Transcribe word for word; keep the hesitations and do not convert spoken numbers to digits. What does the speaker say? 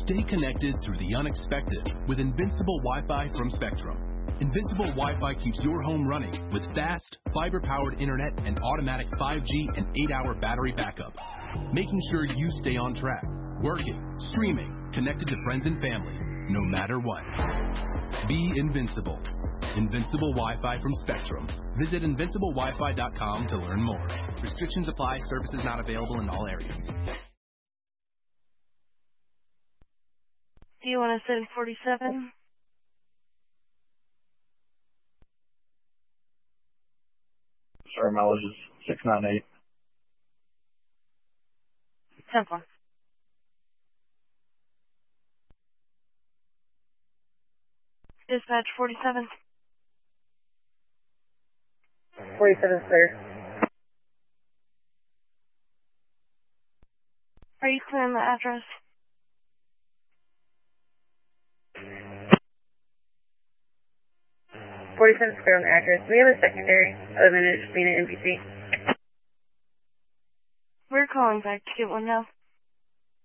Stay connected through the unexpected with Invincible Wi-Fi from Spectrum. Invincible Wi-Fi keeps your home running with fast, fiber-powered internet and automatic five G and eight hour battery backup, making sure you stay on track, working, streaming, connected to friends and family, no matter what. Be invincible. Invincible Wi-Fi from Spectrum. Visit invincible wi fi dot com to learn more. Restrictions apply. Services not available in all areas. Do you want to send forty-seven? Sorry, mileage is six nine eight. Temple. Dispatch forty-seven. forty-seven, clear. Are you clear on the address? forty-seven clear on the address. We have a secondary other than it just being an N P C. We're calling back to get one now.